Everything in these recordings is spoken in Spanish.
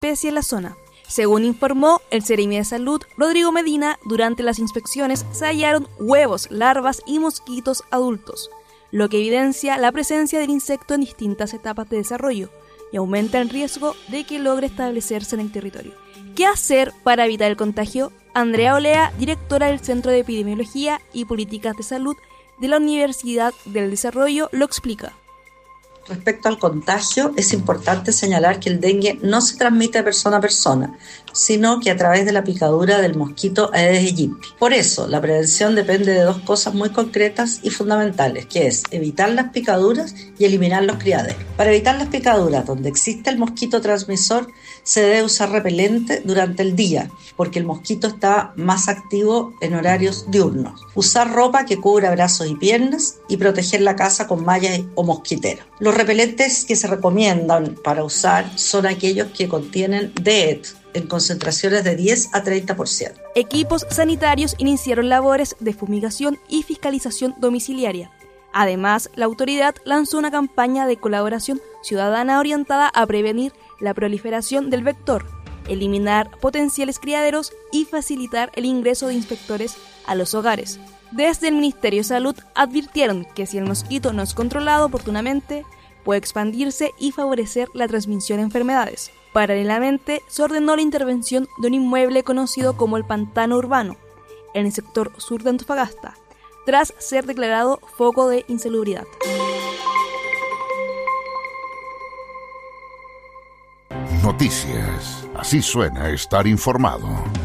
especie en la zona. Según informó el Seremi de Salud, Rodrigo Medina, durante las inspecciones se hallaron huevos, larvas y mosquitos adultos, lo que evidencia la presencia del insecto en distintas etapas de desarrollo y aumenta el riesgo de que logre establecerse en el territorio. ¿Qué hacer para evitar el contagio? Andrea Olea, directora del Centro de Epidemiología y Políticas de Salud de la Universidad del Desarrollo, lo explica. Respecto al contagio, es importante señalar que el dengue no se transmite de persona a persona, sino que a través de la picadura del mosquito Aedes aegypti. Por eso, la prevención depende de dos cosas muy concretas y fundamentales, que es evitar las picaduras y eliminar los criaderos. Para evitar las picaduras, donde existe el mosquito transmisor, se debe usar repelente durante el día, porque el mosquito está más activo en horarios diurnos. Usar ropa que cubra brazos y piernas y proteger la casa con mallas o mosquiteros. Los repelentes que se recomiendan para usar son aquellos que contienen DEET en concentraciones de 10 a 30%. Equipos sanitarios iniciaron labores de fumigación y fiscalización domiciliaria. Además, la autoridad lanzó una campaña de colaboración ciudadana orientada a prevenir la proliferación del vector, eliminar potenciales criaderos y facilitar el ingreso de inspectores a los hogares. Desde el Ministerio de Salud advirtieron que si el mosquito no es controlado oportunamente, puede expandirse y favorecer la transmisión de enfermedades. Paralelamente, se ordenó la intervención de un inmueble conocido como el Pantano Urbano, en el sector sur de Antofagasta, tras ser declarado foco de insalubridad. Noticias. Así suena estar informado.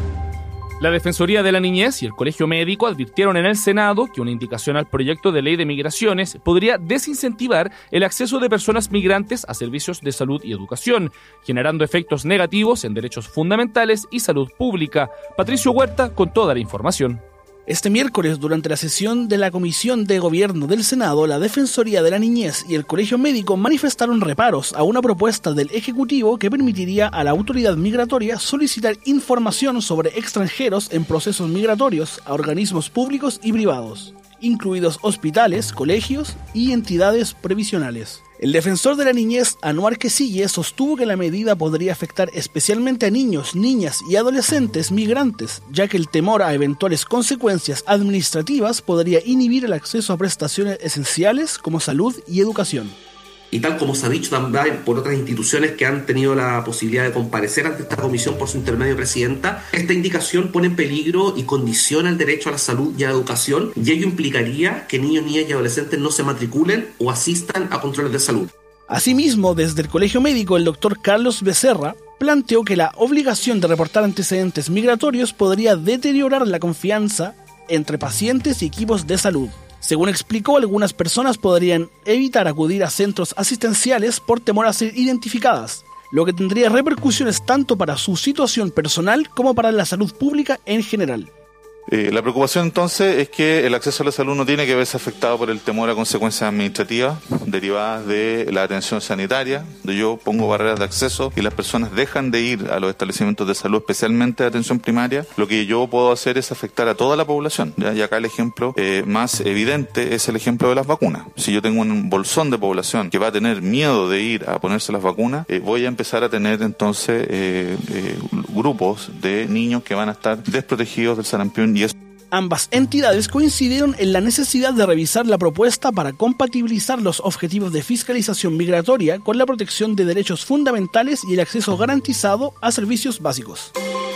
La Defensoría de la Niñez y el Colegio Médico advirtieron en el Senado que una indicación al proyecto de ley de migraciones podría desincentivar el acceso de personas migrantes a servicios de salud y educación, generando efectos negativos en derechos fundamentales y salud pública. Patricio Huerta con toda la información. Este miércoles, durante la sesión de la Comisión de Gobierno del Senado, la Defensoría de la Niñez y el Colegio Médico manifestaron reparos a una propuesta del Ejecutivo que permitiría a la autoridad migratoria solicitar información sobre extranjeros en procesos migratorios a organismos públicos y privados, incluidos hospitales, colegios y entidades previsionales. El defensor de la niñez, Anuar Quesille, sostuvo que la medida podría afectar especialmente a niños, niñas y adolescentes migrantes, ya que el temor a eventuales consecuencias administrativas podría inhibir el acceso a prestaciones esenciales como salud y educación. Y tal como se ha dicho también por otras instituciones que han tenido la posibilidad de comparecer ante esta comisión por su intermedio presidenta, esta indicación pone en peligro y condiciona el derecho a la salud y a la educación, y ello implicaría que niños, niñas y adolescentes no se matriculen o asistan a controles de salud. Asimismo, desde el Colegio Médico, el doctor Carlos Becerra planteó que la obligación de reportar antecedentes migratorios podría deteriorar la confianza entre pacientes y equipos de salud. Según explicó, algunas personas podrían evitar acudir a centros asistenciales por temor a ser identificadas, lo que tendría repercusiones tanto para su situación personal como para la salud pública en general. La preocupación entonces es que el acceso a la salud no tiene que verse afectado por el temor a consecuencias administrativas derivadas de la atención sanitaria, donde yo pongo barreras de acceso y las personas dejan de ir a los establecimientos de salud, especialmente de atención primaria. Lo que yo puedo hacer es afectar a toda la población, ¿ya? Y acá el ejemplo más evidente es el ejemplo de las vacunas. Si yo tengo un bolsón de población que va a tener miedo de ir a ponerse las vacunas, voy a empezar a tener entonces grupos de niños que van a estar desprotegidos del sarampión. Ambas entidades coincidieron en la necesidad de revisar la propuesta para compatibilizar los objetivos de fiscalización migratoria con la protección de derechos fundamentales y el acceso garantizado a servicios básicos.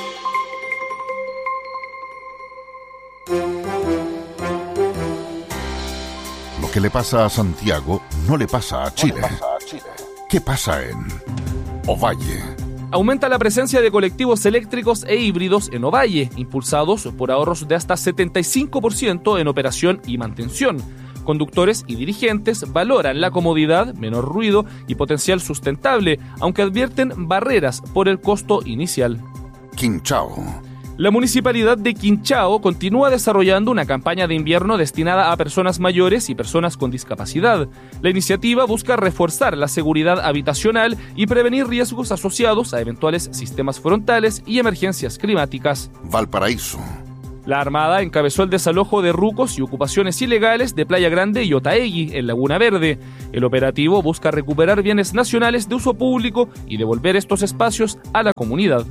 Lo que le pasa a Santiago no le pasa a Chile. ¿Qué pasa en Ovalle? Aumenta la presencia de colectivos eléctricos e híbridos en Ovalle, impulsados por ahorros de hasta 75% en operación y mantención. Conductores y dirigentes valoran la comodidad, menor ruido y potencial sustentable, aunque advierten barreras por el costo inicial. Quinchao. La Municipalidad de Quinchao continúa desarrollando una campaña de invierno destinada a personas mayores y personas con discapacidad. La iniciativa busca reforzar la seguridad habitacional y prevenir riesgos asociados a eventuales sistemas frontales y emergencias climáticas. Valparaíso. La Armada encabezó el desalojo de rucos y ocupaciones ilegales de Playa Grande y Otaegui, en Laguna Verde. El operativo busca recuperar bienes nacionales de uso público y devolver estos espacios a la comunidad.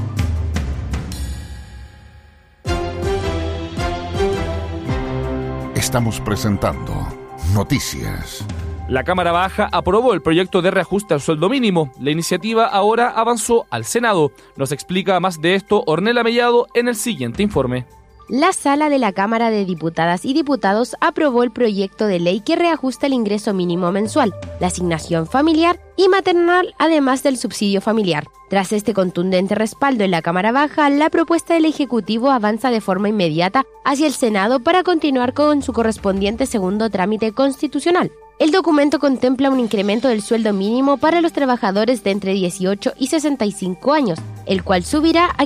Estamos presentando Noticias. La Cámara Baja aprobó el proyecto de reajuste al sueldo mínimo. La iniciativa ahora avanzó al Senado. Nos explica más de esto Ornella Mellado en el siguiente informe. La Sala de la Cámara de Diputadas y Diputados aprobó el proyecto de ley que reajusta el ingreso mínimo mensual, la asignación familiar y maternal, además del subsidio familiar. Tras este contundente respaldo en la Cámara Baja, la propuesta del Ejecutivo avanza de forma inmediata hacia el Senado para continuar con su correspondiente segundo trámite constitucional. El documento contempla un incremento del sueldo mínimo para los trabajadores de entre 18 y 65 años, el cual subirá a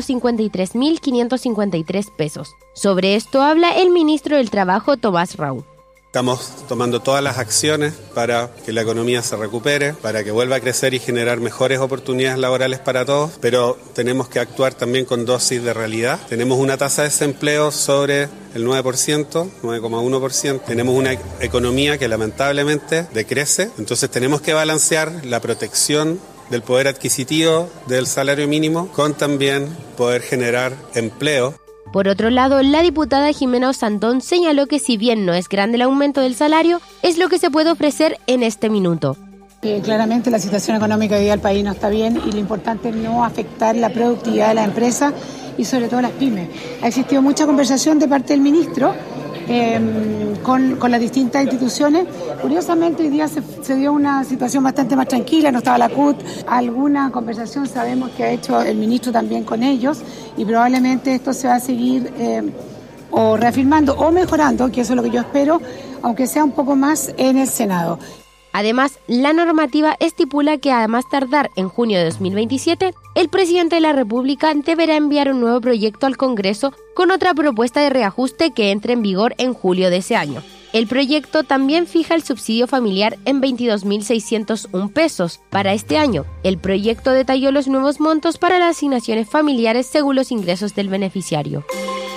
553.553 pesos. Sobre esto habla el ministro del Trabajo, Tomás Raúl. Estamos tomando todas las acciones para que la economía se recupere, para que vuelva a crecer y generar mejores oportunidades laborales para todos, pero tenemos que actuar también con dosis de realidad. Tenemos una tasa de desempleo sobre el 9%, 9,1%. Tenemos una economía que lamentablemente decrece, entonces tenemos que balancear la protección del poder adquisitivo del salario mínimo con también poder generar empleo. Por otro lado, la diputada Jimena Osandón señaló que si bien no es grande el aumento del salario, es lo que se puede ofrecer en este minuto. Claramente la situación económica hoy día del país no está bien y lo importante es no afectar la productividad de la empresa y sobre todo las pymes. Ha existido mucha conversación de parte del ministro con las distintas instituciones. Curiosamente hoy día se dio una situación bastante más tranquila, no estaba la CUT, alguna conversación sabemos que ha hecho el ministro también con ellos y probablemente esto se va a seguir o reafirmando o mejorando, que eso es lo que yo espero, aunque sea un poco más en el Senado. Además, la normativa estipula que a más tardar en junio de 2027, el presidente de la República deberá enviar un nuevo proyecto al Congreso con otra propuesta de reajuste que entre en vigor en julio de ese año. El proyecto también fija el subsidio familiar en 22.601 pesos para este año. El proyecto detalló los nuevos montos para las asignaciones familiares según los ingresos del beneficiario.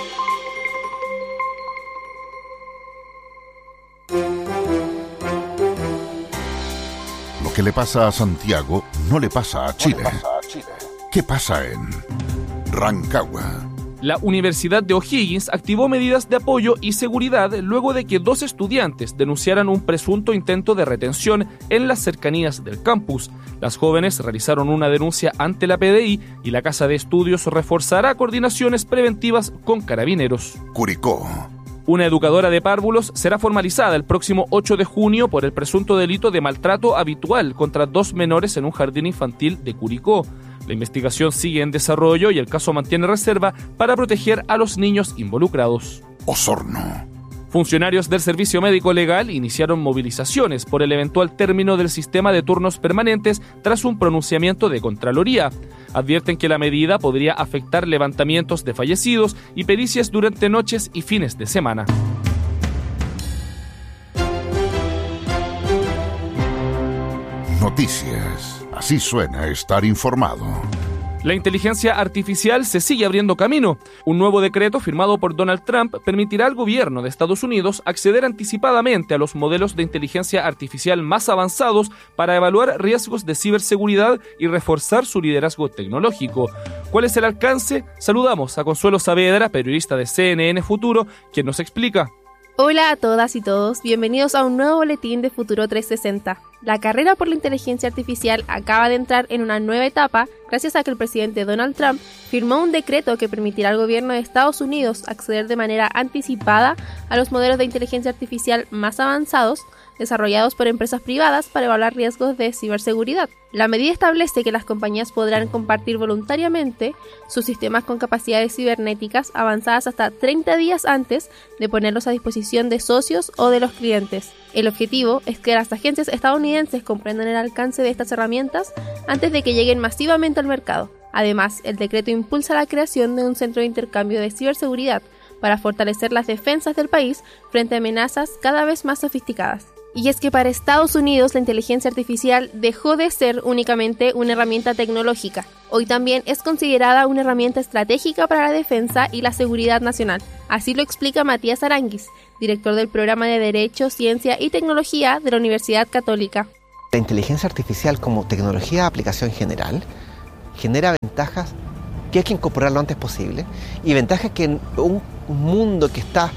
Lo que le pasa a Santiago no le pasa a Chile. ¿Qué pasa en Rancagua? La Universidad de O'Higgins activó medidas de apoyo y seguridad luego de que 2 estudiantes denunciaran un presunto intento de retención en las cercanías del campus. Las jóvenes realizaron una denuncia ante la PDI y la Casa de Estudios reforzará coordinaciones preventivas con carabineros. Curicó. Una educadora de párvulos será formalizada el próximo 8 de junio por el presunto delito de maltrato habitual contra 2 menores en un jardín infantil de Curicó. La investigación sigue en desarrollo y el caso mantiene reserva para proteger a los niños involucrados. Osorno. Funcionarios del Servicio Médico Legal iniciaron movilizaciones por el eventual término del sistema de turnos permanentes tras un pronunciamiento de Contraloría. Advierten que la medida podría afectar levantamientos de fallecidos y pericias durante noches y fines de semana. Noticias. Así suena estar informado. La inteligencia artificial se sigue abriendo camino. Un nuevo decreto firmado por Donald Trump permitirá al gobierno de Estados Unidos acceder anticipadamente a los modelos de inteligencia artificial más avanzados para evaluar riesgos de ciberseguridad y reforzar su liderazgo tecnológico. ¿Cuál es el alcance? Saludamos a Consuelo Saavedra, periodista de CNN Futuro, quien nos explica. Hola a todas y todos, bienvenidos a un nuevo boletín de Futuro 360. La carrera por la inteligencia artificial acaba de entrar en una nueva etapa gracias a que el presidente Donald Trump firmó un decreto que permitirá al gobierno de Estados Unidos acceder de manera anticipada a los modelos de inteligencia artificial más avanzados desarrollados por empresas privadas para evaluar riesgos de ciberseguridad. La medida establece que las compañías podrán compartir voluntariamente sus sistemas con capacidades cibernéticas avanzadas hasta 30 días antes de ponerlos a disposición de socios o de los clientes. El objetivo es que las agencias estadounidenses comprendan el alcance de estas herramientas antes de que lleguen masivamente al mercado. Además, el decreto impulsa la creación de un centro de intercambio de ciberseguridad para fortalecer las defensas del país frente a amenazas cada vez más sofisticadas. Y es que para Estados Unidos la inteligencia artificial dejó de ser únicamente una herramienta tecnológica. Hoy también es considerada una herramienta estratégica para la defensa y la seguridad nacional. Así lo explica Matías Aranguis, director del programa de Derecho, Ciencia y Tecnología de la Universidad Católica. La inteligencia artificial como tecnología de aplicación general genera ventajas que hay que incorporar lo antes posible y ventajas que en un mundo que está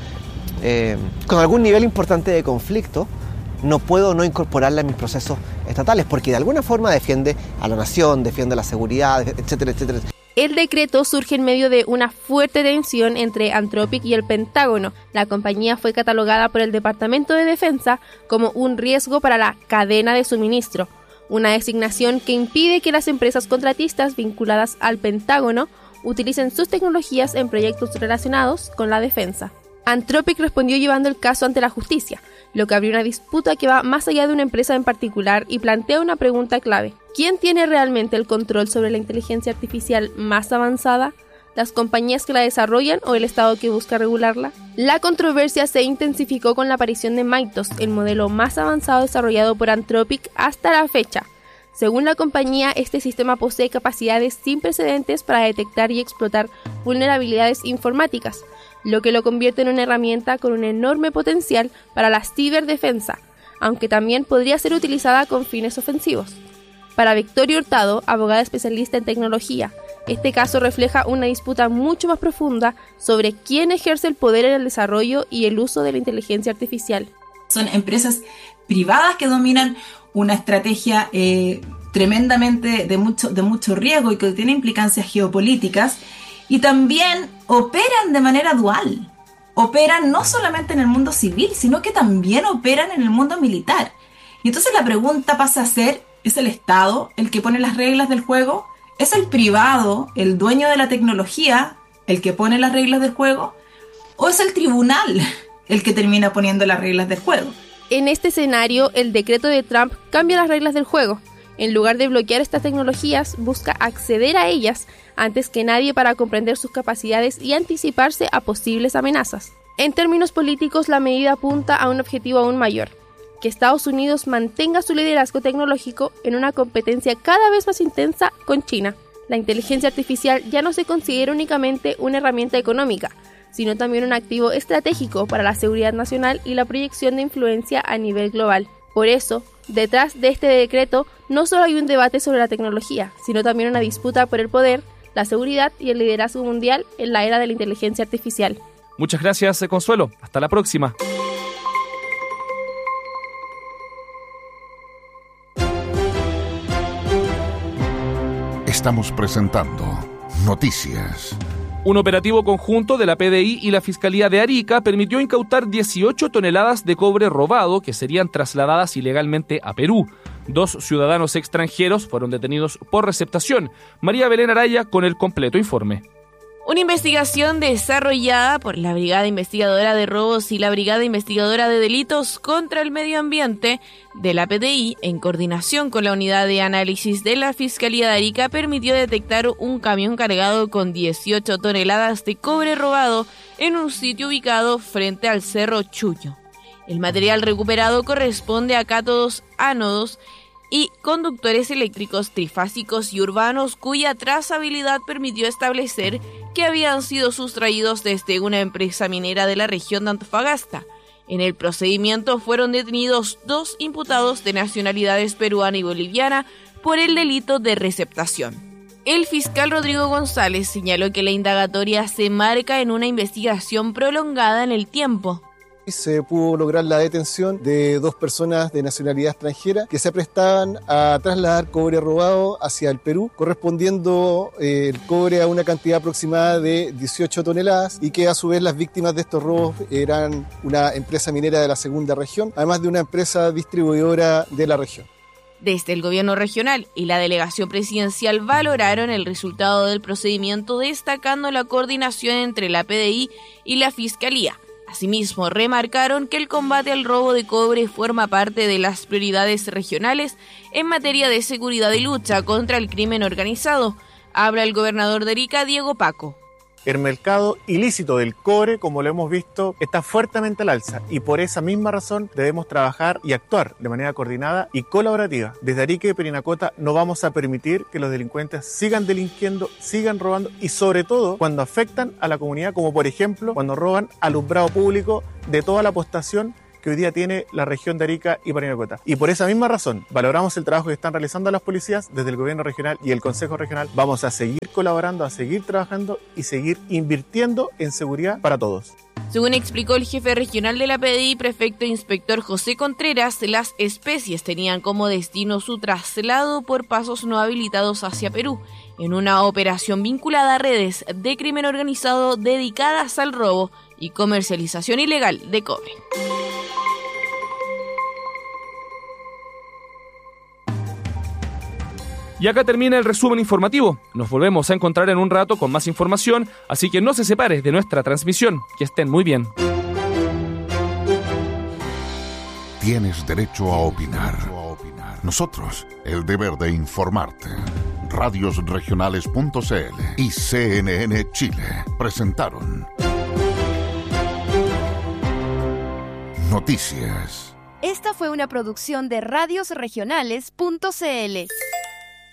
con algún nivel importante de conflicto no puedo no incorporarla en mis procesos estatales porque de alguna forma defiende a la nación, defiende la seguridad, etcétera, etcétera. El decreto surge en medio de una fuerte tensión entre Anthropic y el Pentágono. La compañía fue catalogada por el Departamento de Defensa como un riesgo para la cadena de suministro, una designación que impide que las empresas contratistas vinculadas al Pentágono utilicen sus tecnologías en proyectos relacionados con la defensa. Anthropic respondió llevando el caso ante la justicia, lo que abrió una disputa que va más allá de una empresa en particular y plantea una pregunta clave. ¿Quién tiene realmente el control sobre la inteligencia artificial más avanzada? ¿Las compañías que la desarrollan o el Estado que busca regularla? La controversia se intensificó con la aparición de Mythos, el modelo más avanzado desarrollado por Anthropic hasta la fecha. Según la compañía, este sistema posee capacidades sin precedentes para detectar y explotar vulnerabilidades informáticas, lo que lo convierte en una herramienta con un enorme potencial para la ciberdefensa, aunque también podría ser utilizada con fines ofensivos. Para Victoria Hurtado, abogada especialista en tecnología, este caso refleja una disputa mucho más profunda sobre quién ejerce el poder en el desarrollo y el uso de la inteligencia artificial. Son empresas privadas que dominan una estrategia tremendamente de mucho riesgo y que tiene implicancias geopolíticas, y también operan de manera dual. Operan no solamente en el mundo civil, sino que también operan en el mundo militar. Y entonces la pregunta pasa a ser, ¿es el Estado el que pone las reglas del juego? ¿Es el privado, el dueño de la tecnología, el que pone las reglas del juego? ¿O es el tribunal el que termina poniendo las reglas del juego? En este escenario, el decreto de Trump cambia las reglas del juego. En lugar de bloquear estas tecnologías, busca acceder a ellas antes que nadie para comprender sus capacidades y anticiparse a posibles amenazas. En términos políticos, la medida apunta a un objetivo aún mayor: que Estados Unidos mantenga su liderazgo tecnológico en una competencia cada vez más intensa con China. La inteligencia artificial ya no se considera únicamente una herramienta económica, sino también un activo estratégico para la seguridad nacional y la proyección de influencia a nivel global. Por eso, detrás de este decreto no solo hay un debate sobre la tecnología, sino también una disputa por el poder, la seguridad y el liderazgo mundial en la era de la inteligencia artificial. Muchas gracias, Consuelo. Hasta la próxima. Estamos presentando Noticias. Un operativo conjunto de la PDI y la Fiscalía de Arica permitió incautar 18 toneladas de cobre robado que serían trasladadas ilegalmente a Perú. 2 ciudadanos extranjeros fueron detenidos por receptación. María Belén Araya con el completo informe. Una investigación desarrollada por la Brigada Investigadora de Robos y la Brigada Investigadora de Delitos contra el Medio Ambiente de la PDI, en coordinación con la Unidad de Análisis de la Fiscalía de Arica, permitió detectar un camión cargado con 18 toneladas de cobre robado en un sitio ubicado frente al Cerro Chuño. El material recuperado corresponde a cátodos, ánodos y conductores eléctricos trifásicos y urbanos, cuya trazabilidad permitió establecer que habían sido sustraídos desde una empresa minera de la región de Antofagasta. En el procedimiento fueron detenidos 2 imputados de nacionalidades peruana y boliviana por el delito de receptación. El fiscal Rodrigo González señaló que la indagatoria se marca en una investigación prolongada en el tiempo. Se pudo lograr la detención de 2 personas de nacionalidad extranjera que se prestaban a trasladar cobre robado hacia el Perú, correspondiendo el cobre a una cantidad aproximada de 18 toneladas y que a su vez las víctimas de estos robos eran una empresa minera de la segunda región, además de una empresa distribuidora de la región. Desde el gobierno regional y la delegación presidencial valoraron el resultado del procedimiento, destacando la coordinación entre la PDI y la Fiscalía. Asimismo, remarcaron que el combate al robo de cobre forma parte de las prioridades regionales en materia de seguridad y lucha contra el crimen organizado. Habla el gobernador de Arica, Diego Paco. El mercado ilícito del cobre, como lo hemos visto, está fuertemente al alza y por esa misma razón debemos trabajar y actuar de manera coordinada y colaborativa. Desde Arica y Parinacota no vamos a permitir que los delincuentes sigan delinquiendo, sigan robando y sobre todo cuando afectan a la comunidad, como por ejemplo cuando roban alumbrado público de toda la postación que hoy día tiene la región de Arica y Parinacota. Y por esa misma razón, valoramos el trabajo que están realizando las policías desde el gobierno regional y el Consejo Regional. Vamos a seguir colaborando, a seguir trabajando y seguir invirtiendo en seguridad para todos. Según explicó el jefe regional de la PDI, prefecto inspector José Contreras, las especies tenían como destino su traslado por pasos no habilitados hacia Perú, en una operación vinculada a redes de crimen organizado dedicadas al robo y comercialización ilegal de cobre. Y acá termina el resumen informativo. Nos volvemos a encontrar en un rato con más información, así que no se separe de nuestra transmisión. Que estén muy bien. Tienes derecho a opinar. Nosotros, el deber de informarte. Radiosregionales.cl y CNN Chile presentaron Noticias. Esta fue una producción de Radiosregionales.cl.